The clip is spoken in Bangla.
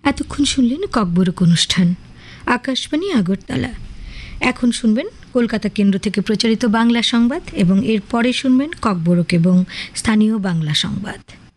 এতক্ষণ শুনলেন ককবরক অনুষ্ঠান, আকাশবাণী আগরতলা। এখন শুনবেন কলকাতা কেন্দ্র থেকে প্রচারিত বাংলা সংবাদ এবং এর পরে শুনবেন ককবরক এবং স্থানীয় বাংলা সংবাদ।